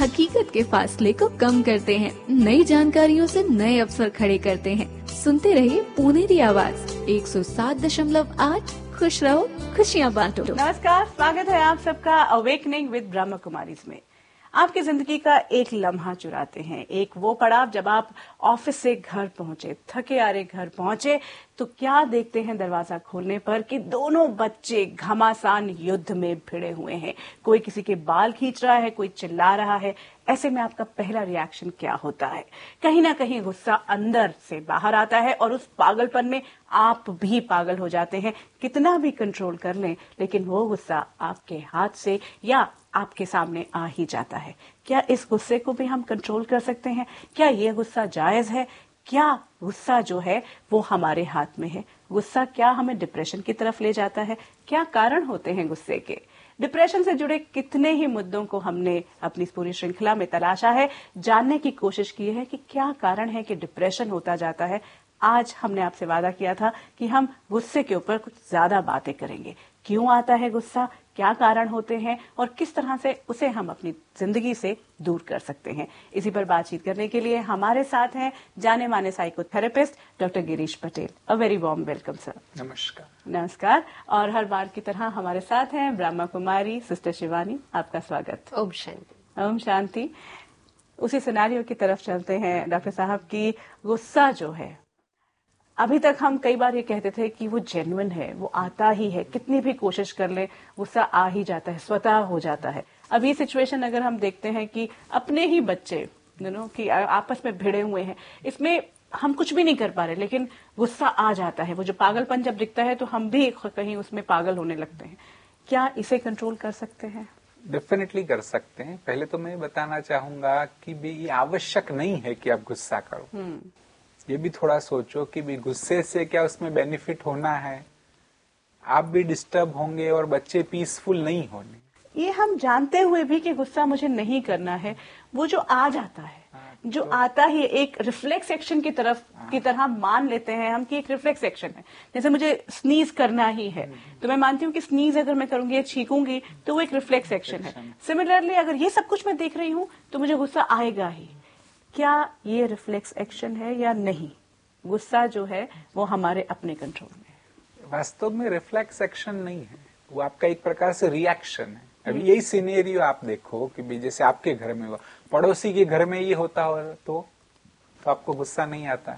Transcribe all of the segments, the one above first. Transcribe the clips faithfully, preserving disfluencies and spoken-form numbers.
हकीकत के फासले को कम करते हैं, नई जानकारियों से नए अवसर खड़े करते हैं। सुनते रहिए पुनेरी आवाज एक सौ सात दशमलव आठ। खुश रहो, खुशियाँ बांटो। नमस्कार, स्वागत है आप सबका अवेकनिंग विद ब्रह्मा कुमारीज में। आपकी जिंदगी का एक लम्हा चुराते हैं, एक वो पड़ाव जब आप ऑफिस से घर पहुंचे, थके हारे घर पहुंचे तो क्या देखते हैं दरवाजा खोलने पर कि दोनों बच्चे घमासान युद्ध में भिड़े हुए हैं। कोई किसी के बाल खींच रहा है, कोई चिल्ला रहा है। ऐसे में आपका पहला रिएक्शन क्या होता है? कहीं ना कहीं गुस्सा अंदर से बाहर आता है और उस पागलपन में आप भी पागल हो जाते हैं। कितना भी कंट्रोल कर लें, लेकिन वो गुस्सा आपके हाथ से या आपके सामने आ ही जाता है। क्या इस गुस्से को भी हम कंट्रोल कर सकते हैं? क्या ये गुस्सा जायज है? क्या गुस्सा जो है वो हमारे हाथ में है? गुस्सा क्या हमें डिप्रेशन की तरफ ले जाता है? क्या कारण होते हैं गुस्से के? डिप्रेशन से जुड़े कितने ही मुद्दों को हमने अपनी पूरी श्रृंखला में तलाशा है, जानने की कोशिश की है कि क्या कारण है कि डिप्रेशन होता जाता है। आज हमने आपसे वादा किया था कि हम गुस्से के ऊपर कुछ ज्यादा बातें करेंगे। क्यों आता है गुस्सा, क्या कारण होते हैं और किस तरह से उसे हम अपनी जिंदगी से दूर कर सकते हैं। इसी पर बातचीत करने के लिए हमारे साथ हैं जाने माने psychotherapist doctor Girish Patel. A very warm welcome sir. नमस्कार। नमस्कार। और हर बार की तरह हमारे साथ हैं ब्रह्मा कुमारी सिस्टर शिवानी। आपका स्वागत। ओम शांति। ओम शांति। उसी सिनेरियो की तरफ चलते हैं डॉक्टर साहब की। गुस्सा जो है, अभी तक हम कई बार ये कहते थे कि वो जेन्युइन है, वो आता ही है, कितनी भी कोशिश कर ले गुस्सा आ ही जाता है, स्वतः हो जाता है। अब ये सिचुएशन अगर हम देखते हैं कि अपने ही बच्चे यू नो कि आपस में भिड़े हुए हैं, इसमें हम कुछ भी नहीं कर पा रहे लेकिन गुस्सा आ जाता है। वो जो पागलपन जब दिखता है तो हम भी कहीं उसमें पागल होने लगते हैं। क्या इसे कंट्रोल कर सकते हैं? डेफिनेटली कर सकते हैं। पहले तो मैं बताना चाहूंगा कि ये आवश्यक नहीं है कि आप गुस्सा करो। ये भी थोड़ा सोचो कि भी गुस्से से क्या उसमें बेनिफिट होना है। आप भी डिस्टर्ब होंगे और बच्चे पीसफुल नहीं होंगे। ये हम जानते हुए भी कि गुस्सा मुझे नहीं करना है, वो जो आ जाता है, जो तो, आता ही एक रिफ्लेक्स एक्शन की तरफ की तरह मान लेते हैं हम कि एक रिफ्लेक्स एक्शन है। जैसे मुझे स्नीज करना ही है तो मैं मानती हूँ कि स्नीज अगर मैं करूंगी या छींकूंगी तो वो एक रिफ्लेक्स एक्शन है। सिमिलरली अगर ये सब कुछ मैं देख रही हूँ तो मुझे गुस्सा आएगा ही। क्या ये रिफ्लेक्स एक्शन है या नहीं? गुस्सा जो है वो हमारे अपने कंट्रोल में है। वास्तव में रिफ्लेक्स एक्शन नहीं है, वो आपका एक प्रकार से रिएक्शन है। अभी यही सिनेरियो आप देखो कि भी जैसे आपके घर में हुआ, पड़ोसी के घर में ये होता हो तो, तो आपको गुस्सा नहीं आता।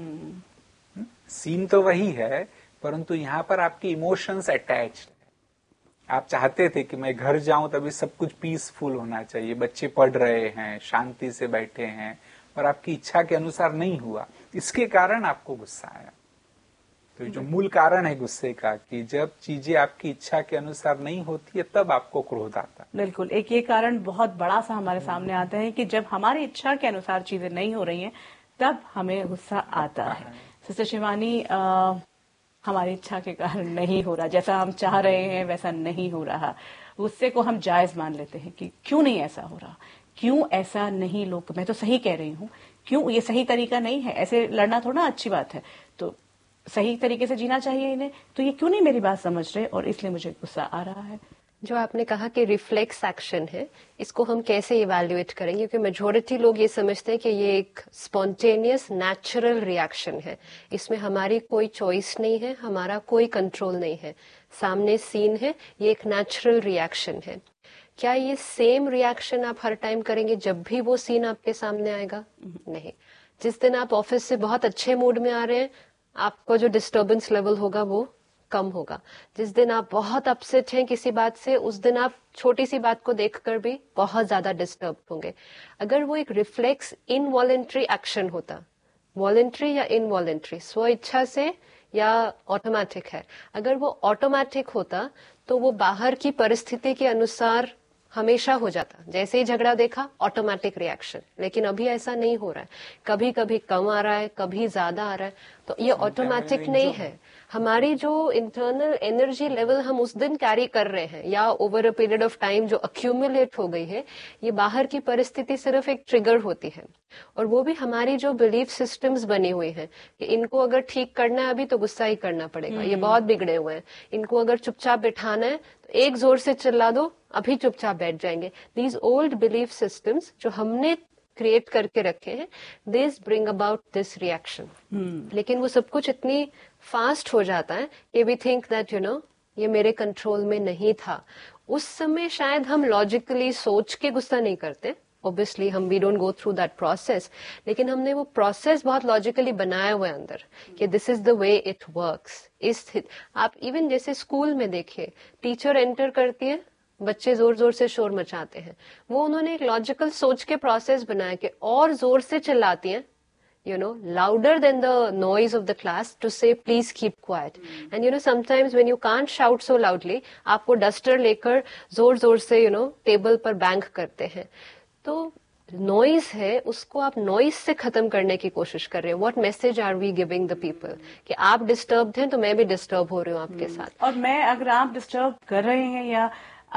सीन तो वही है, परंतु यहाँ पर आपकी इमोशंस अटैच्ड। आप चाहते थे कि मैं घर जाऊं तभी सब कुछ पीसफुल होना चाहिए, बच्चे पढ़ रहे हैं, शांति से बैठे हैं, और आपकी इच्छा के अनुसार नहीं हुआ, इसके कारण आपको गुस्सा आया। तो जो मूल कारण है गुस्से का कि जब चीजें आपकी इच्छा के अनुसार नहीं होती है तब आपको क्रोध आता है। बिल्कुल, एक ये कारण बहुत बड़ा सा हमारे सामने आता है कि जब हमारी इच्छा के अनुसार चीजें नहीं हो रही हैं तब हमें गुस्सा आता है। सिस्टर शिवानी, आ, हमारी इच्छा के कारण नहीं हो रहा, जैसा हम चाह रहे हैं वैसा नहीं हो रहा। गुस्से को हम जायज मान लेते हैं कि क्यों नहीं ऐसा हो रहा, क्यों ऐसा नहीं, लोग मैं तो सही कह रही हूँ, क्यों ये सही तरीका नहीं है, ऐसे लड़ना थोड़ा अच्छी बात है, तो सही तरीके से जीना चाहिए इन्हें, तो ये क्यों नहीं मेरी बात समझ रहे और इसलिए मुझे गुस्सा आ रहा है। जो आपने कहा कि रिफ्लेक्स एक्शन है, इसको हम कैसे इवैल्यूएट करेंगे? क्योंकि मेजॉरिटी लोग ये समझते हैं कि ये एक स्पॉन्टेनियस नेचुरल रिएक्शन है, इसमें हमारी कोई चॉइस नहीं है, हमारा कोई कंट्रोल नहीं है, सामने सीन है, ये एक नेचुरल रिएक्शन है। क्या ये सेम रिएक्शन आप हर टाइम करेंगे जब भी वो सीन आपके सामने आएगा? नहीं। जिस दिन आप ऑफिस से बहुत अच्छे मूड में आ रहे हैं, आपको जो डिस्टर्बेंस लेवल होगा वो कम होगा। जिस दिन आप बहुत अपसेट हैं किसी बात से, उस दिन आप छोटी सी बात को देखकर भी बहुत ज्यादा डिस्टर्ब होंगे। अगर वो एक रिफ्लेक्स इनवॉलेंट्री एक्शन होता, वॉलेंट्री या इनवॉलेंट्री, स्व इच्छा से या ऑटोमेटिक है, अगर वो ऑटोमेटिक होता तो वो बाहर की परिस्थिति के अनुसार हमेशा हो जाता। जैसे ही झगड़ा देखा ऑटोमेटिक रिएक्शन, लेकिन अभी ऐसा नहीं हो रहा है। कभी कभी कम आ रहा है, कभी ज्यादा आ रहा है। तो ये ऑटोमेटिक नहीं है। हमारी जो इंटरनल एनर्जी लेवल हम उस दिन कैरी कर रहे हैं या over a period of time जो अक्यूमुलेट हो गई है, ये बाहर की परिस्थिति सिर्फ एक ट्रिगर होती है। और वो भी हमारी जो बिलीफ सिस्टम्स बनी हुई हैं कि इनको अगर ठीक करना है अभी तो गुस्सा ही करना पड़ेगा, ये बहुत बिगड़े हुए हैं, इनको अगर चुपचाप बिठाना है तो एक जोर से चिल्ला दो, अभी चुपचाप बैठ जाएंगे। दीज ओल्ड बिलीफ सिस्टम्स जो हमने क्रिएट करके रखे हैं, this bring about this reaction. लेकिन वो सब कुछ इतनी फास्ट हो जाता है कि we think that you know ये मेरे कंट्रोल में नहीं था। उस समय शायद हम लॉजिकली सोच के गुस्सा नहीं करते, ऑब्वियसली हम we don't go through that process, लेकिन हमने वो प्रोसेस बहुत लॉजिकली बनाया हुआ है अंदर कि this is the way it works. इस आप इवन जैसे स्कूल में देखिए, टीचर एंटर करती है, बच्चे जोर जोर से शोर मचाते हैं, वो उन्होंने एक लॉजिकल सोच के प्रोसेस बनाया कि और जोर से चिल्लाती हैं, you know, louder than the noise of the class to say please keep quiet. Mm. And you know, sometimes when you can't shout so loudly, आप वो डस्टर लेकर जोर जोर से you know टेबल पर बैंग करते हैं। तो नॉइज है, उसको आप नॉइज से खत्म करने की कोशिश कर रहे हैं। What message are we giving the people कि आप डिस्टर्ब्ड हैं तो मैं भी डिस्टर्ब हो रही हूँ आपके mm. साथ। और मैं अगर आप डिस्टर्ब कर रहे हैं या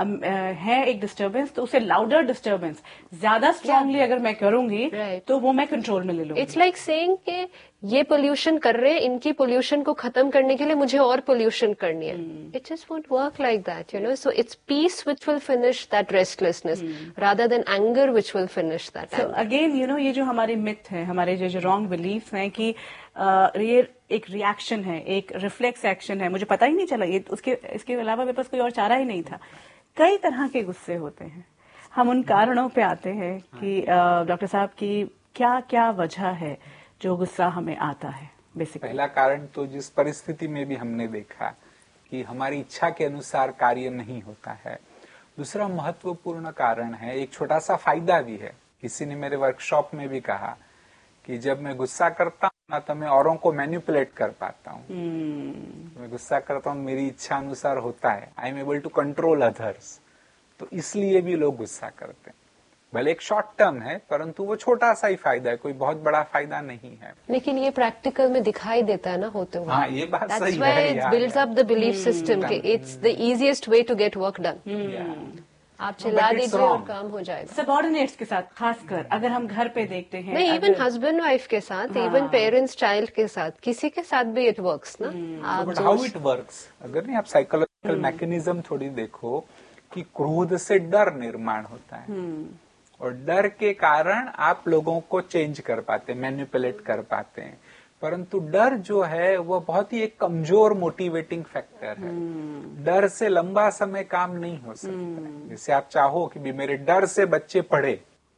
है एक डिस्टर्बेंस, तो उसे लाउडर डिस्टर्बेंस ज्यादा स्ट्रांगली अगर मैं करूंगी right. तो वो मैं कंट्रोल में ले लूंगी। इट्स लाइक सेइंग कि ये पोल्यूशन कर रहे हैं, इनकी पोल्यूशन को खत्म करने के लिए मुझे और पोल्यूशन करनी है। It just won't work like that, you know. So it's piece which will finish that restlessness rather than anger which will finish that. So again you know, ये जो हमारे मिथ है, हमारे जो जो रॉन्ग बिलीफ हैं कि uh, ये एक रिएक्शन है, एक रिफ्लेक्स एक्शन है, मुझे पता ही नहीं चला, ये उसके इसके अलावा मेरे पास कोई और चारा ही नहीं था। कई तरह के गुस्से होते हैं। हम उन कारणों पे आते हैं कि डॉक्टर साहब की क्या क्या वजह है जो गुस्सा हमें आता है। बेसिकली पहला कारण तो जिस परिस्थिति में भी हमने देखा कि हमारी इच्छा के अनुसार कार्य नहीं होता है। दूसरा महत्वपूर्ण कारण है, एक छोटा सा फायदा भी है। किसी ने मेरे वर्कशॉप में भी कहा कि जब मैं गुस्सा करता हूँ ना तो मैं औरों को मैनिपुलेट कर पाता हूँ। hmm. मैं गुस्सा करता हूँ, मेरी इच्छा अनुसार होता है, I am able to control others. तो इसलिए भी लोग गुस्सा करते हैं। भले एक शॉर्ट टर्म है, परंतु वो छोटा सा ही फायदा है, कोई बहुत बड़ा फायदा नहीं है। लेकिन ये प्रैक्टिकल में दिखाई देता है ना होते हुए। हाँ, ये बात That's सही why है। it builds up the belief hmm. system कि it's the easiest way to get work done. hmm. yeah. आप चिल्ला दीजिए और काम हो जाएगा। सबऑर्डिनेट्स के साथ, खासकर अगर हम घर पे देखते हैं, नहीं, इवन हस्बैंड वाइफ के साथ, इवन पेरेंट्स चाइल्ड के साथ, किसी के साथ भी इट वर्क्स ना। बट हाउ इट वर्क्स, अगर नहीं आप साइकोलॉजिकल मैकेनिज्म थोड़ी देखो कि क्रोध से डर निर्माण होता है और डर के कारण आप लोगों को चेंज कर पाते हैं, मैनिपुलेट कर पाते हैं। परंतु डर जो है वो बहुत ही एक कमजोर मोटिवेटिंग फैक्टर है। hmm. डर से लंबा समय काम नहीं हो सकता। hmm. जैसे आप चाहो कि भी मेरे डर से बच्चे पढ़े,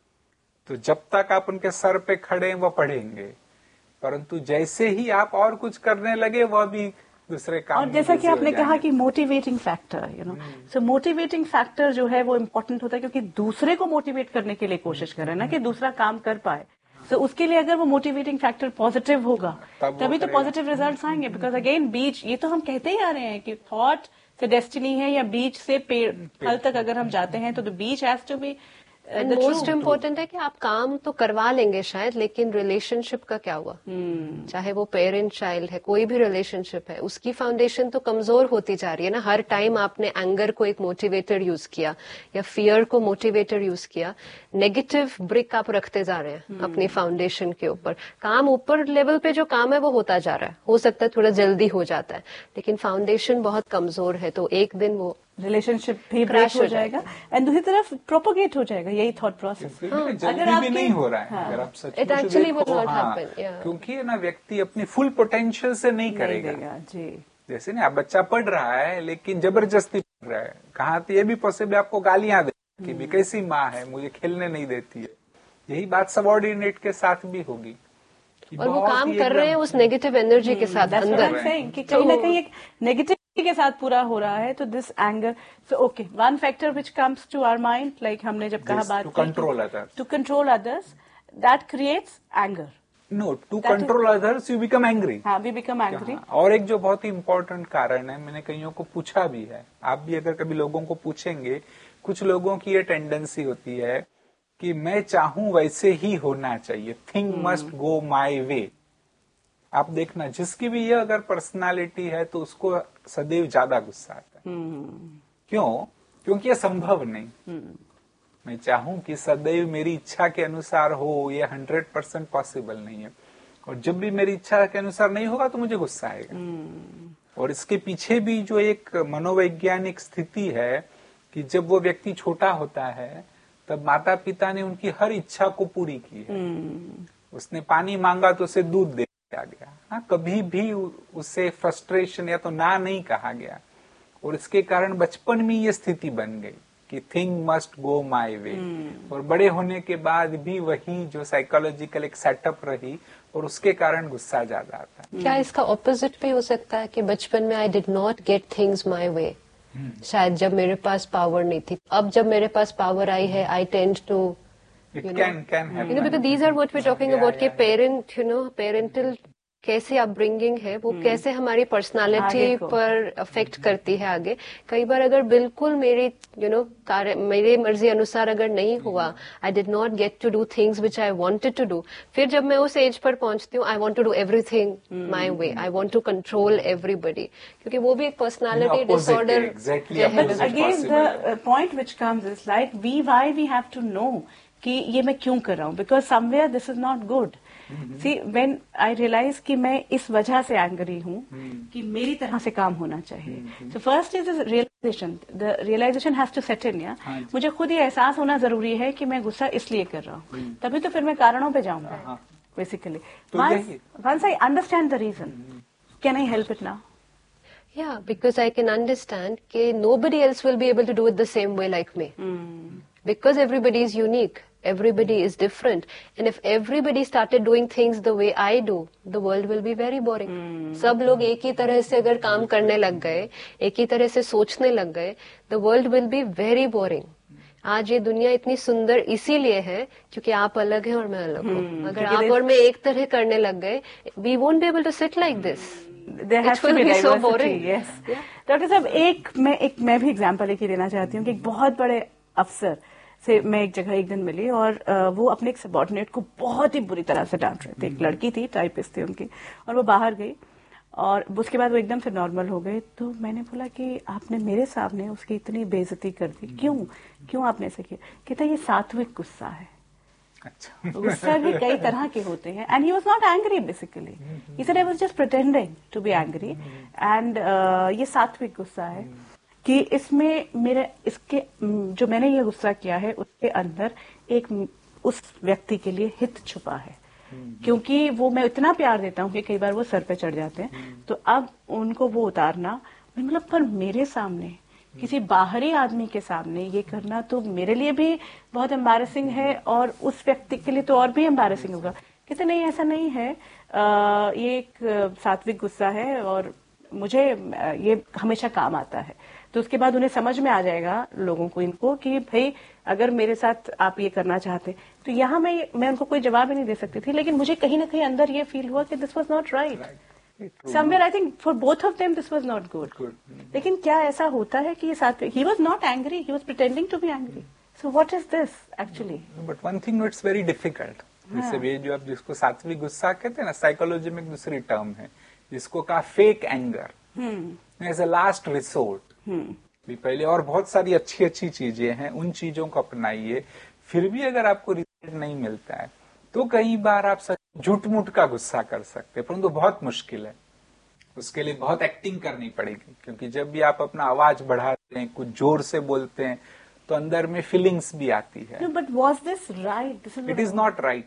तो जब तक आप उनके सर पे खड़े हैं वो पढ़ेंगे, परंतु जैसे ही आप और कुछ करने लगे वह भी दूसरे काम। और जैसा कि आपने कहा कि motivating factor, you know, so motivating factor जो है वो इम्पोर्टेंट होता है, क्योंकि दूसरे को मोटिवेट करने के लिए कोशिश कर रहे हैं ना कि दूसरा काम कर पाए। तो so, उसके लिए अगर वो मोटिवेटिंग फैक्टर पॉजिटिव होगा तभी तो पॉजिटिव रिजल्ट्स आएंगे। बिकॉज अगेन बीच, ये तो हम कहते ही आ रहे हैं कि थॉट से डेस्टिनी है, या बीच से पेड़ फल तक अगर हम जाते हैं तो the beach has to be most important है कि आप काम तो करवा लेंगे शायद, लेकिन रिलेशनशिप का क्या हुआ? hmm. चाहे वो पेरेंट चाइल्ड है, कोई भी रिलेशनशिप है, उसकी फाउंडेशन तो कमजोर होती जा रही है ना। हर टाइम आपने एंगर को एक मोटिवेटर यूज किया या फियर को मोटिवेटर यूज किया, नेगेटिव ब्रिक आप रखते जा रहे हैं hmm. अपनी फाउंडेशन के ऊपर। काम ऊपर लेवल पे जो काम है वो होता जा रहा है, हो सकता है थोड़ा जल्दी हो जाता है, लेकिन फाउंडेशन बहुत कमजोर है, तो एक दिन वो रिलेशनशिप भी ब्रेक हो जाएगा एंड दूसरी तरफ प्रोपोगेट हो जाएगा। यही थॉट प्रोसेस अगर आप नहीं हो रहा है, अगर आप such it actually would not happen, क्योंकि ना व्यक्ति अपनी फुल पोटेंशियल से नहीं करेगा जी। जैसे ना बच्चा पढ़ रहा है लेकिन जबरदस्ती पढ़ रहा है, कहाँ तो ये भी पॉसिबल आपको गालियां दे कि भी कैसी माँ है मुझे खेलने नहीं देती है। यही बात सबऑर्डिनेट के साथ भी होगी और वो काम कर रहे हैं उस नेगेटिव एनर्जी के साथ अंदर, कि कहीं ना कहीं एक नेगेटिव के साथ पूरा हो रहा है। तो this anger, so okay, one factor which comes to our mind, like हमने जब कहा बात to control others, to control others, that creates anger. No, to control others you become angry. हाँ, वी बिकम एंग्री। और एक जो बहुत ही important कारण है, मैंने कईयों को पूछा भी है, आप भी अगर कभी लोगों को पूछेंगे, कुछ लोगों की ये टेंडेंसी होती है कि मैं चाहूं वैसे ही होना चाहिए, थिंग मस्ट गो माई वे। आप देखना जिसकी भी ये अगर पर्सनालिटी है तो उसको सदैव ज्यादा गुस्सा आता है। क्यों? क्योंकि ये संभव नहीं। मैं चाहूं कि सदैव मेरी इच्छा के अनुसार हो, ये हंड्रेड परसेंट पॉसिबल नहीं है। और जब भी मेरी इच्छा के अनुसार नहीं होगा तो मुझे गुस्सा आएगा। और इसके पीछे भी जो एक मनोवैज्ञानिक स्थिति है कि जब वो व्यक्ति छोटा होता है तब माता पिता ने उनकी हर इच्छा को पूरी की है। उसने पानी मांगा तो उसे दूध दे दिया गया। हाँ, कभी भी उससे फ्रस्ट्रेशन या तो ना नहीं कहा गया। और इसके कारण बचपन में ये स्थिति बन गई कि thing must go my way. और बड़े होने के बाद भी वही जो साइकोलॉजिकल एक सेटअप रही और उसके कारण गुस्सा ज्यादा आता है। क्या इसका ऑपोजिट भी हो सकता है कि बचपन में I did not get things my way, शायद जब मेरे पास पावर नहीं थी। अब जब मेरे पास पावर आई है I tend to It can can happen. You know, because these are what we're talking Yeah, about कि yeah, parent you know parental कैसे अपब्रिंगिंग है वो कैसे हमारी पर्सनालिटी पर अफेक्ट करती है आगे। कई बार अगर बिल्कुल मेरी यू नो कार्य मेरी मर्जी अनुसार अगर नहीं हुआ, I did not gate to do things which I wanted to do, फिर जब मैं उस एज पर पहुंचती हूँ I want to do everything my way, I want to control everybody, क्योंकि वो भी एक personality disorder. But again the point which comes is like we why we have to know कि ये मैं क्यों कर रहा हूँ, because somewhere this is not good. See when I realise कि मैं इस वजह से एंग्री हूँ कि मेरी तरह से काम होना चाहिए। So first is realisation, the realisation has to set इन। या मुझे खुद ये एहसास होना जरूरी है कि मैं गुस्सा इसलिए कर रहा हूँ, तभी तो फिर मैं कारणों पे जाऊंगा basically. Once I understand the reason, can I help it now? Yeah, because I can understand that nobody else will be able to do it the same way like me. Mm. Because everybody is unique, everybody is different, and if everybody started doing things the way I do, the world will be very boring. Mm. सब लोग एक ही तरह से अगर काम करने लग गए, एक ही तरह से सोचने लग गए, the world will be very boring. आज ये दुनिया इतनी सुंदर इसीलिए है क्योंकि आप अलग हैं और मैं अलग हूँ। hmm, अगर आप और मैं एक तरह करने लग गए, we won't be able to sit like this. There has to be diversity. Yes. Doctor साहब, एक मैं एक मैं भी एग्जांपल एक ही देना चाहती हूँ कि एक बहुत बड़े अफसर से मैं एक जगह एक दिन मिली और वो अपने एक सबॉर्डिनेट को बहुत ही बुरी तरह से डांट रहे थे। एक लड़की थी, टाइपिस्ट थी उनकी, और वो बाहर गई और उसके बाद वो एकदम से नॉर्मल हो गए। तो मैंने बोला कि आपने मेरे सामने उसकी इतनी बेइज्जती कर दी, क्यों क्यों आपने ऐसे किया? कहता ये सात्विक गुस्सा है। अच्छा। गुस्सा भी कई तरह के होते हैं, and he was not angry basically, he said I was just pretending to be angry, and ये सात्विक गुस्सा है कि इसमें मेरे इसके जो मैंने ये गुस्सा किया है उसके अंदर एक उस व्यक्ति के लिए हित छुपा है, क्योंकि वो मैं इतना प्यार देता हूँ कि कई बार वो सर पे चढ़ जाते हैं। तो अब उनको वो उतारना, मतलब पर मेरे सामने किसी बाहरी आदमी के सामने ये करना तो मेरे लिए भी बहुत एम्बैरेसिंग है और उस व्यक्ति के लिए तो और भी एम्बैरेसिंग होगा। कहते नहीं, ऐसा नहीं है, आ, ये एक सात्विक गुस्सा है और मुझे ये हमेशा काम आता है। तो उसके बाद उन्हें समझ में आ जाएगा लोगों को, इनको, कि भाई अगर मेरे साथ आप ये करना चाहते। तो यहाँ मैं मैं उनको कोई जवाब ही नहीं दे सकती थी, लेकिन मुझे कहीं ना कहीं अंदर ये फील हुआ कि this was not right. Somewhere I think for both of them this was not good. good. लेकिन क्या ऐसा होता है कि ये साथ, he was not angry, he was pretending to be angry. So what is this actually? But one thing it's very difficult. जैसे ये जो आप जिसको सात्विक गुस्सा कहते हैं ना, साइकोलॉजी में एक दूसरी टर्म है जिसको कहा fake anger, as a last resort. भी पहले और बहुत सारी अच्छी अच्छी चीजें हैं, उन चीजों को अपनाइए, फिर भी अगर आपको रिजल्ट नहीं मिलता है तो कई बार आप झूठ मूठ का गुस्सा कर सकते हैं, परंतु तो बहुत मुश्किल है। उसके लिए बहुत एक्टिंग करनी पड़ेगी, क्योंकि जब भी आप अपना आवाज बढ़ाते हैं, कुछ जोर से बोलते हैं, तो अंदर में फीलिंग्स भी आती है। But was this right? It is not right,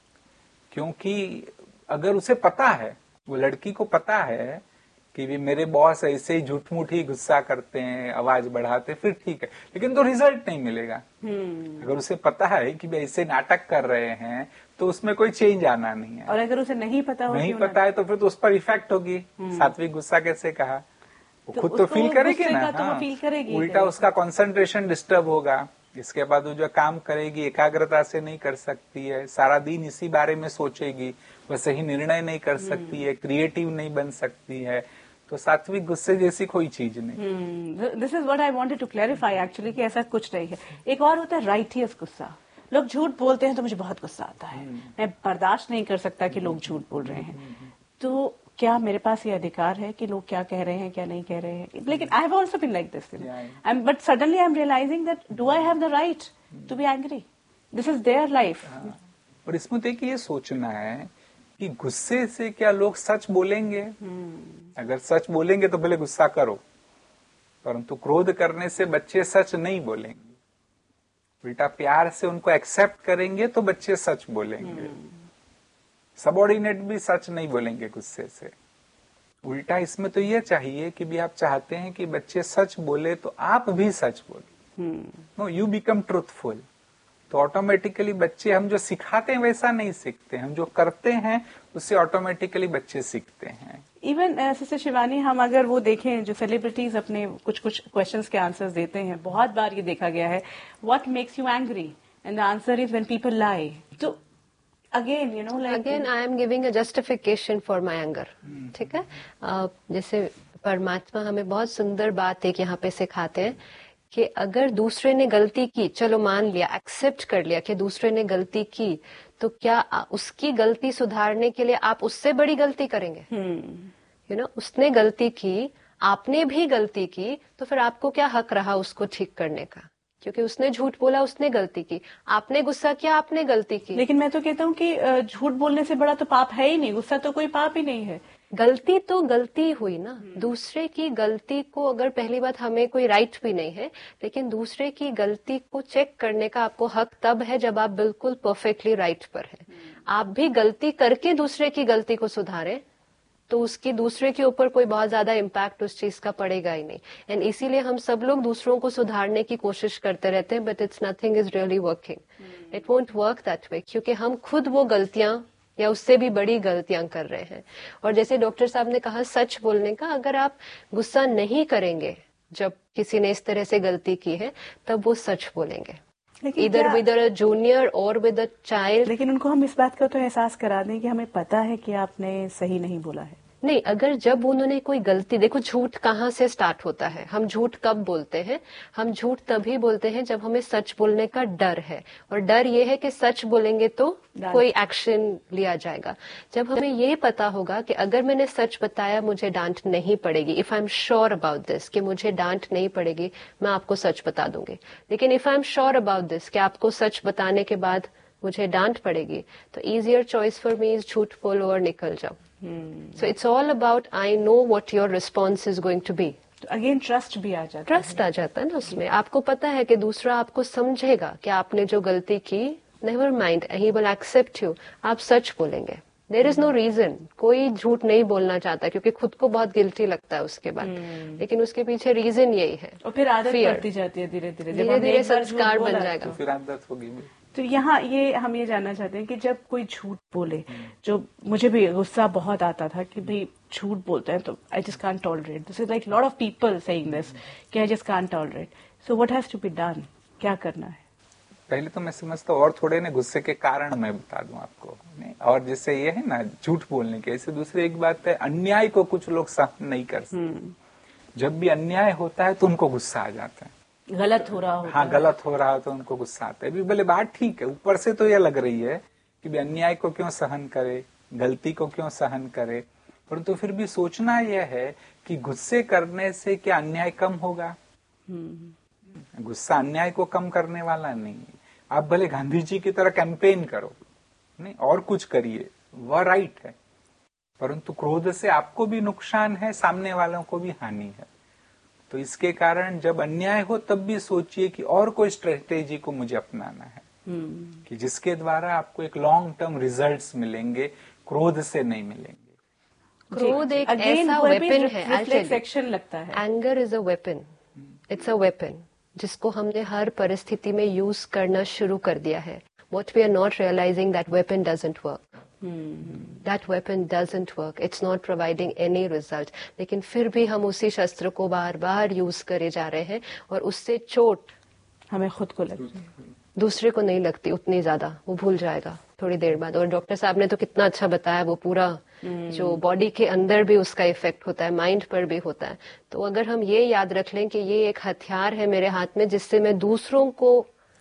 क्योंकि अगर उसे पता है, वो लड़की को पता है कि भी मेरे बॉस ऐसे ही झूठ मूठ ही गुस्सा करते हैं, आवाज बढ़ाते, फिर ठीक है, लेकिन तो रिजल्ट नहीं मिलेगा। hmm. अगर उसे पता है कि भाई ऐसे नाटक कर रहे हैं तो उसमें कोई चेंज आना नहीं है। और अगर उसे नहीं पता हो नहीं पता है तो फिर तो उस पर इफेक्ट होगी। hmm. सात्विक गुस्सा कैसे कहा, वो तो खुद तो फील करेगी ना, तो हाँ, फील करेगी, उल्टा उसका कंसंट्रेशन डिस्टर्ब होगा। इसके बाद वो जो काम करेगी एकाग्रता से नहीं कर सकती है, सारा दिन इसी बारे में सोचेगी, वह सही निर्णय नहीं कर सकती है, क्रिएटिव नहीं बन सकती है। तो सात्विक गुस्से जैसी कोई चीज नहीं। This is what I wanted to clarify actually, कि ऐसा कुछ नहीं है। एक और होता है राइटियस गुस्सा। लोग झूठ बोलते हैं तो मुझे बहुत गुस्सा आता है, hmm. मैं बर्दाश्त नहीं कर सकता कि लोग झूठ बोल रहे हैं। तो क्या मेरे पास ये अधिकार है कि लोग क्या कह रहे हैं क्या नहीं कह रहे हैं? लेकिन I have also been like this, I am but suddenly I am realising that do I have the right to be angry? This is their life. और इसमें देखिए ये सोचना है कि गुस्से से क्या लोग सच बोलेंगे? hmm. अगर सच बोलेंगे तो भले गुस्सा करो, परंतु क्रोध करने से बच्चे सच नहीं बोलेंगे. उल्टा प्यार से उनको एक्सेप्ट करेंगे तो बच्चे सच बोलेंगे. सबऑर्डिनेट भी सच नहीं बोलेंगे गुस्से से. उल्टा इसमें तो ये चाहिए कि भी आप चाहते हैं कि बच्चे सच बोले तो आप भी सच बोले. No, you become truthful. तो ऑटोमेटिकली बच्चे, हम जो सिखाते हैं वैसा नहीं सीखते, हम जो करते हैं उससे ऑटोमेटिकली बच्चे सीखते हैं. इवन सिस्टर शिवानी, हम अगर वो देखें जो सेलिब्रिटीज अपने कुछ कुछ क्वेश्चंस के आंसर्स देते हैं, बहुत बार ये देखा गया है, what makes you angry, and the answer is when people लाई. तो again you know like again I am giving a justification for my anger. ठीक है, uh, जैसे परमात्मा हमें बहुत सुंदर बात एक यहाँ पे सिखाते हैं कि अगर दूसरे ने गलती की, चलो मान लिया, एक्सेप्ट कर लिया कि दूसरे ने गलती की, तो क्या उसकी गलती सुधारने के लिए आप उससे बड़ी गलती करेंगे? यू नो, उसने गलती की, आपने भी गलती की, तो फिर आपको क्या हक रहा उसको ठीक करने का? क्योंकि उसने झूठ बोला, उसने गलती की. आपने गुस्सा किया, आपने गलती की. लेकिन मैं तो कहता हूँ कि झूठ बोलने से बड़ा तो पाप है ही नहीं. गुस्सा तो कोई पाप ही नहीं है. गलती तो गलती हुई ना. दूसरे की गलती को, अगर पहली बात हमें कोई राइट भी नहीं है, लेकिन दूसरे की गलती को चेक करने का आपको हक तब है जब आप बिल्कुल परफेक्टली राइट पर हैं. आप भी गलती करके दूसरे की गलती को सुधारें तो उसकी दूसरे के ऊपर कोई बहुत ज्यादा इम्पैक्ट उस चीज का पड़ेगा ही नहीं. एंड इसीलिए हम सब लोग दूसरों को सुधारने की कोशिश करते रहते हैं, but it's nothing is really working. It won't work that way, क्योंकि हम खुद वो गलतियां या उससे भी बड़ी गलतियां कर रहे हैं. और जैसे डॉक्टर साहब ने कहा सच बोलने का, अगर आप गुस्सा नहीं करेंगे जब किसी ने इस तरह से गलती की है, तब वो सच बोलेंगे, इधर विद अ जूनियर और विद अ चाइल्ड. लेकिन उनको हम इस बात का तो एहसास करा दें कि हमें पता है कि आपने सही नहीं बोला है. नहीं, अगर जब उन्होंने कोई गलती, देखो झूठ कहाँ से स्टार्ट होता है. हम झूठ कब बोलते हैं? हम झूठ तभी बोलते हैं जब हमें सच बोलने का डर है. और डर ये है कि सच बोलेंगे तो कोई एक्शन लिया जाएगा. जब हमें ये पता होगा कि अगर मैंने सच बताया मुझे डांट नहीं पड़ेगी, if I am sure about this कि मुझे डांट नहीं पड़ेगी, मैं आपको सच बता दूंगी. लेकिन if I am sure about this कि आपको सच बताने के बाद मुझे डांट पड़ेगी, तो easier choice for me is झूठ बोलो और निकल जाओ. So it's all about I know what your response is going to be. तो अगेन ट्रस्ट भी आ जाता है. ट्रस्ट आ जाता है ना उसमें. आपको पता है कि दूसरा आपको समझेगा कि आपने जो गलती की, never mind, he will accept you. आप सच बोलेंगे. There is no reason. कोई झूठ नहीं बोलना चाहता क्योंकि खुद को बहुत गिल्टी लगता है उसके बाद. hmm. लेकिन उसके पीछे रीजन यही है. और फिर आदत पड़ती जाती है धीरे धीरे. धीरे धीरे संस्कार बन जाएगा. तो फिर आदत होगी. तो यहाँ ये हम ये जानना चाहते हैं कि जब कोई झूठ बोले, जो मुझे भी गुस्सा बहुत आता था कि भाई झूठ बोलते हैं तो I just can't tolerate. This is like lot of people saying this कि I just can't tolerate. So what has to be done? क्या करना है? पहले तो मैं समझता हूँ और थोड़े ने गुस्से के कारण मैं बता दूं आपको. और जैसे ये है ना झूठ बोलने के, ऐसे दूसरी एक बात है, अन्याय को कुछ लोग सहन नहीं कर सकते. जब भी अन्याय होता है तो उनको गुस्सा आ जाता है. गलत हो रहा होता हाँ, गलत हो रहा हो तो उनको गुस्सा आता है. भी भले बात ठीक है, ऊपर से तो यह लग रही है कि भी अन्याय को क्यों सहन करे, गलती को क्यों सहन करे, परंतु फिर भी सोचना यह है कि गुस्से करने से क्या अन्याय कम होगा? गुस्सा अन्याय को कम करने वाला नहीं. आप भले गांधी जी की तरह कैंपेन करो, नहीं और कुछ करिए, वह राइट है, परंतु क्रोध से आपको भी नुकसान है, सामने वालों को भी हानि है. तो इसके कारण जब अन्याय हो तब भी सोचिए कि और कोई स्ट्रेटेजी को मुझे अपनाना है. hmm. कि जिसके द्वारा आपको एक लॉन्ग टर्म रिजल्ट्स मिलेंगे, क्रोध से नहीं मिलेंगे. क्रोध एक ऐसा वेपन है. रिफ्लेक्शन लगता है. Anger is a weapon. It's a weapon जिसको हमने हर परिस्थिति में यूज करना शुरू कर दिया है. What we are not realizing, that weapon doesn't work. Hmm. That weapon doesn't work. It's not providing any result. लेकिन फिर भी हम उसी शस्त्र को बार बार यूज करे जा रहे हैं और उससे चोट हमें खुद को लगती है, दूसरे को नहीं लगती उतनी ज्यादा. वो भूल जाएगा थोड़ी देर बाद. और डॉक्टर साहब ने तो कितना अच्छा बताया, वो पूरा hmm. जो बॉडी के अंदर भी उसका इफेक्ट होता है, माइंड पर भी होता है. तो अगर हम ये याद रख लें कि ये एक हथियार है मेरे हाथ में जिससे मैं दूसरों को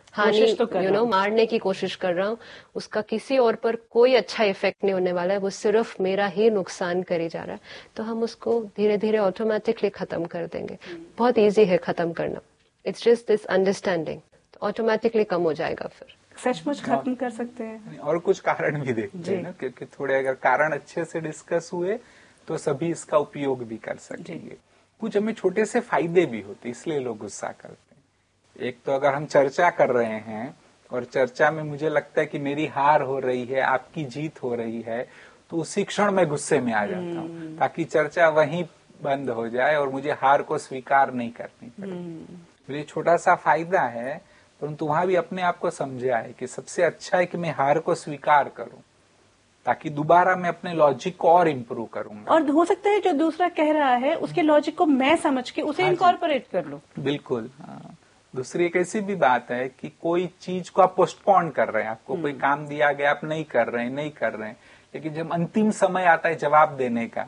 हानि, कोशिश तो कर यू रहा नो हूं। मारने की कोशिश कर रहा हूँ, उसका किसी और पर कोई अच्छा इफेक्ट नहीं होने वाला है, वो सिर्फ मेरा ही नुकसान करे जा रहा है, तो हम उसको धीरे धीरे ऑटोमेटिकली खत्म कर देंगे। बहुत इजी है खत्म करना, इट्स जस्ट दिस अंडरस्टैंडिंग, तो ऑटोमेटिकली कम हो जाएगा फिर। सचमुच खत्म कर सकते हैं। और कुछ कारण भी देखते हैं ना, क्योंकि थोड़े अगर कारण अच्छे से डिस्कस हुए तो सभी इसका उपयोग भी कर सकेंगे। कुछ हमें छोटे से फायदे भी होते, इसलिए लोग गुस्सा करते हैं। एक तो अगर हम चर्चा कर रहे हैं और चर्चा में मुझे लगता है कि मेरी हार हो रही है, आपकी जीत हो रही है, तो उसी क्षण मैं गुस्से में आ जाता हूँ, ताकि चर्चा वहीं बंद हो जाए और मुझे हार को स्वीकार नहीं करनी पड़े। ये छोटा सा फायदा है, परंतु वहां भी अपने आप को समझा है कि सबसे अच्छा है कि मैं हार को स्वीकार करूं, ताकि दोबारा मैं अपने लॉजिक को और इम्प्रूव करूंगा। और हो सकता है जो दूसरा कह रहा है उसके लॉजिक को मैं समझ के उसे इनकॉर्पोरेट कर लूं। बिल्कुल। हाँ। दूसरी एक ऐसी भी बात है कि कोई चीज को आप पोस्टपोन कर रहे हैं, आपको कोई काम दिया गया, आप नहीं कर रहे हैं नहीं कर रहे हैं, लेकिन जब अंतिम समय आता है जवाब देने का,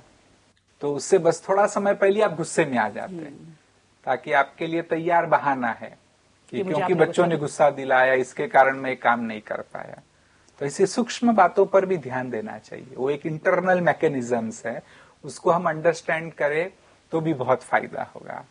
तो उससे बस थोड़ा समय पहले आप गुस्से में आ जाते हैं, ताकि आपके लिए तैयार बहाना है कि क्योंकि बच्चों ने गुस्सा दिलाया, इसके कारण मैं काम नहीं कर पाया। तो ऐसी सूक्ष्म बातों पर भी ध्यान देना चाहिए। वो एक इंटरनल मैकेनिज्म्स है, उसको हम अंडरस्टैंड करें तो भी बहुत फायदा होगा।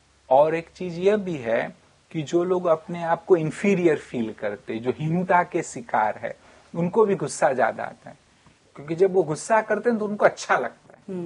और एक चीज यह भी है कि जो लोग अपने आप को इंफीरियर फील करते, जो हीनता के शिकार है, उनको भी गुस्सा ज्यादा आता है, क्योंकि जब वो गुस्सा करते हैं तो उनको अच्छा लगता है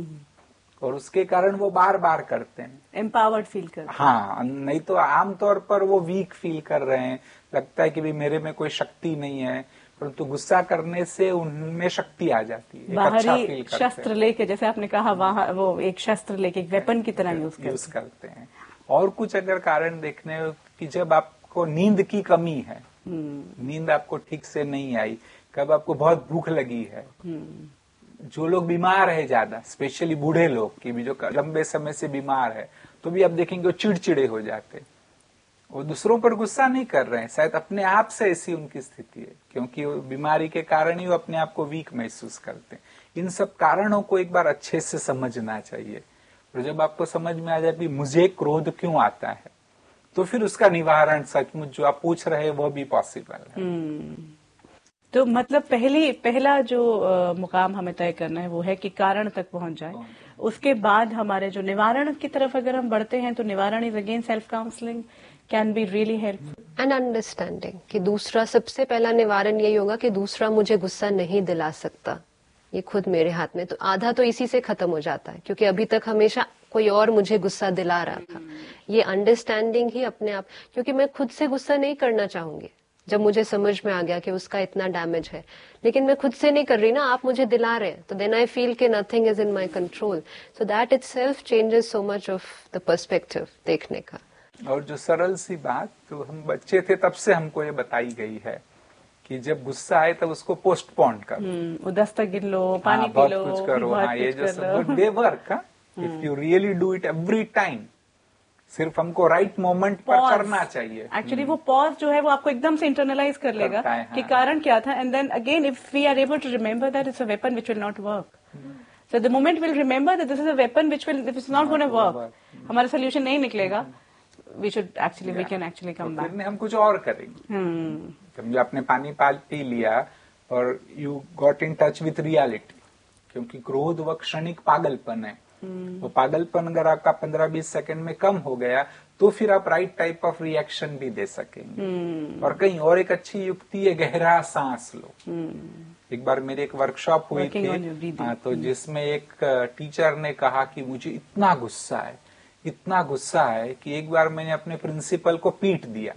और उसके कारण वो बार बार करते हैं, एम्पावर्ड फील करते हैं। हाँ, नहीं तो आमतौर पर वो वीक फील कर रहे हैं, लगता है कि भी मेरे में कोई शक्ति नहीं है, परंतु गुस्सा करने से उनमें शक्ति आ जाती है, एक अच्छा फील बाहरी करते शस्त्र लेके, जैसे आपने कहा, वहां वो एक शस्त्र लेके, एक वेपन की तरह यूज हैं, यूज करते हैं। और कुछ अगर कारण देखने हो कि जब आपको नींद की कमी है, नींद आपको ठीक से नहीं आई, कब आपको बहुत भूख लगी है, जो लोग बीमार है ज्यादा, स्पेशली बूढ़े लोग की भी जो लंबे समय से बीमार है, तो भी आप देखेंगे वो चिड़चिड़े हो जाते, वो दूसरों पर गुस्सा नहीं कर रहे हैं, शायद अपने आप से ऐसी उनकी स्थिति है, क्योंकि वो बीमारी के कारण ही वो अपने आप को वीक महसूस करते हैं। इन सब कारणों को एक बार अच्छे से समझना चाहिए, और जब आपको समझ में आ जाए कि मुझे क्रोध क्यों आता है, तो फिर उसका निवारण सचमुच जो आप पूछ रहे हैं वो भी पॉसिबल है। तो मतलब पहली पहला जो आ, मुकाम हमें तय करना है वो है कि कारण तक पहुंच जाए। उसके बाद हमारे जो निवारण की तरफ अगर हम बढ़ते हैं, तो निवारण is again self counselling can be really helpful and understanding कि दूसरा, सबसे पहला निवारण यही होगा कि दूसरा मुझे गुस्सा नहीं दिला सकता, ये खुद मेरे हाथ में, तो आधा तो इसी से खत्म हो जाता है, क्योंकि अभी तक हमेशा कोई और मुझे गुस्सा दिला रहा था। ये अंडरस्टैंडिंग ही अपने आप, क्योंकि मैं खुद से गुस्सा नहीं करना चाहूंगी जब मुझे समझ में आ गया कि उसका इतना डैमेज है, लेकिन मैं खुद से नहीं कर रही ना, आप मुझे दिला रहे हैं, तो देन आई फील कि nothing is in my control, so that itself changes so much of the perspective देखने का। और जो सरल सी बात, तो हम बच्चे थे तब से हमको ये बताई गई है कि जब गुस्सा आए तब उसको पोस्टपोन करो, दस्तक गिन लो, पानी हाँ, पी लो, बहुत कुछ करो, बहुत हाँ, ये कुछ जो कर लो। सब they work, if you really do it every time, सिर्फ हमको राइट मोमेंट पर करना चाहिए। एक्चुअली वो पॉज जो है वो आपको एकदम से इंटरनलाइज कर लेगा करता है, हाँ। कि कारण क्या था, and then again if we are able to remember that it's a weapon which will not work, so the moment will remember that this is a weapon which will it's not gonna work, हमारा solution नहीं निकलेगा, we should actually we can actually come back. फिर हम कुछ और करेंगे। जब आपने पानी पाल पी लिया और you got in touch with reality, क्योंकि क्रोध व क्षणिक पागलपन है, वो पागलपन अगर आपका पंद्रह बीस सेकंड में कम हो गया, तो फिर आप राइट टाइप ऑफ रिएक्शन भी दे सकेंगे। और कहीं और एक अच्छी युक्ति है, गहरा सांस लो। एक बार मेरी एक वर्कशॉप हुई थी, हाँ, तो जिसमें एक टीचर ने कहा कि मुझे इतना गुस्सा है, इतना गुस्सा है कि एक बार मैंने अपने प्रिंसिपल को पीट दिया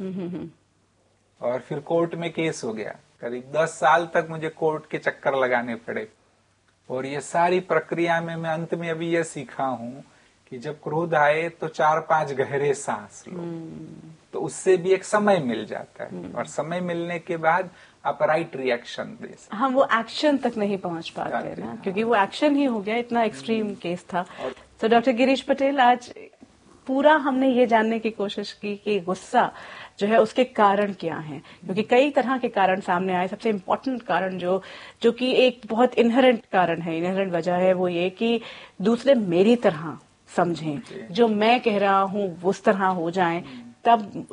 और फिर कोर्ट में केस हो गया। करीब दस साल तक मुझे कोर्ट के चक्कर लगाने पड़े, और ये सारी प्रक्रिया में मैं अंत में अभी ये सीखा हूं कि जब क्रोध आए तो चार पांच गहरे सांस लो, तो उससे भी एक समय मिल जाता है, और समय मिलने के बाद आप राइट रिएक्शन दे सकते। हम वो एक्शन तक नहीं पहुंच पाते ना, क्योंकि वो एक्शन ही हो गया, इतना एक्सट्रीम केस था। तो डॉक्टर गिरीश पटेल, आज पूरा हमने ये जानने की कोशिश की कि गुस्सा जो है उसके कारण क्या हैं, क्योंकि कई तरह के कारण सामने आए। सबसे इम्पोर्टेंट कारण जो जो कि एक बहुत इनहेरेंट कारण है, इनहेरेंट वजह है, वो ये कि दूसरे मेरी तरह समझें, जो मैं कह रहा हूं उस तरह हो जाएं। तब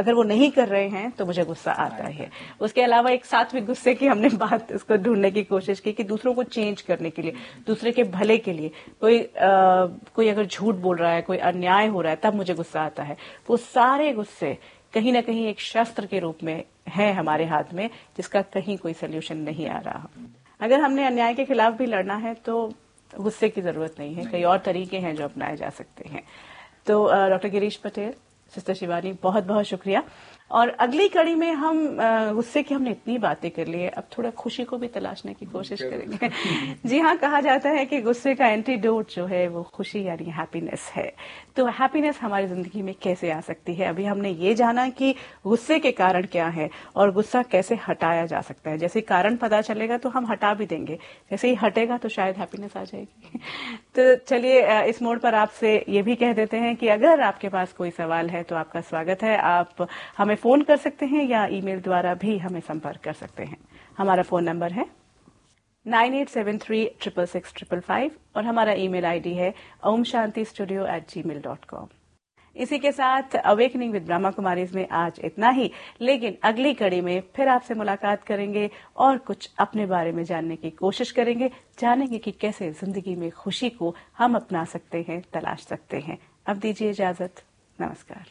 अगर वो नहीं कर रहे हैं तो मुझे गुस्सा आता है। उसके अलावा एक सात्विक गुस्से की हमने बात उसको ढूंढने की कोशिश की कि दूसरों को चेंज करने के लिए, दूसरे के भले के लिए, कोई आ, कोई अगर झूठ बोल रहा है, कोई अन्याय हो रहा है, तब मुझे गुस्सा आता है। वो सारे गुस्से कहीं ना कहीं एक शस्त्र के रूप में है हमारे हाथ में, जिसका कहीं कोई सोल्यूशन नहीं आ रहा। अगर हमने अन्याय के खिलाफ भी लड़ना है तो गुस्से की जरूरत नहीं है, कई और तरीके हैं जो अपनाए जा सकते हैं। तो डॉक्टर गिरीश पटेल, सिस्टर शिवानी, बहुत बहुत शुक्रिया। और अगली कड़ी में हम गुस्से की हमने इतनी बातें कर ली है, अब थोड़ा खुशी को भी तलाशने की कोशिश करेंगे। जी हाँ, कहा जाता है कि गुस्से का एंटीडोट जो है वो खुशी यानी हैप्पीनेस है। तो हैप्पीनेस हमारी जिंदगी में कैसे आ सकती है? अभी हमने ये जाना कि गुस्से के कारण क्या है और गुस्सा कैसे हटाया जा सकता है। जैसे कारण पता चलेगा तो हम हटा भी देंगे, जैसे ही हटेगा तो शायद हैप्पीनेस आ जाएगी। तो चलिए इस मोड़ पर आपसे ये भी कह देते हैं कि अगर आपके पास कोई सवाल है तो आपका स्वागत है। आप हमें फोन कर सकते हैं या ईमेल द्वारा भी हमें संपर्क कर सकते हैं। हमारा फोन नंबर है nine eight seven three triple six triple five और हमारा ईमेल आईडी है ओम शांति स्टूडियो एट जी मेल डॉट कॉम। इसी के साथ अवेकनिंग विद ब्रह्मा कुमारीज में आज इतना ही, लेकिन अगली कड़ी में फिर आपसे मुलाकात करेंगे और कुछ अपने बारे में जानने की कोशिश करेंगे, जानेंगे कि कैसे जिंदगी में खुशी को हम अपना सकते हैं, तलाश सकते हैं। अब दीजिए इजाजत, नमस्कार।